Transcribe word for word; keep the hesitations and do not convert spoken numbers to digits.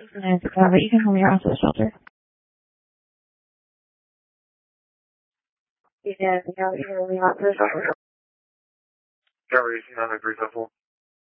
Nancy Cobb, you can help me out to the shelter. You can help me out to the shelter. Cover eighteen hundred three seven four.